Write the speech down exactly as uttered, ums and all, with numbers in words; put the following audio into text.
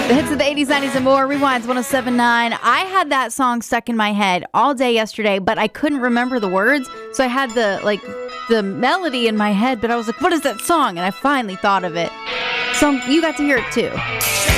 The hits of the eighties, nineties, and more. Rewinds one oh seven point nine. I had that song stuck in my head all day yesterday, but I couldn't remember the words. So I had the like the melody in my head, but I was like, what is that song? And I finally thought of it. So you got to hear it too.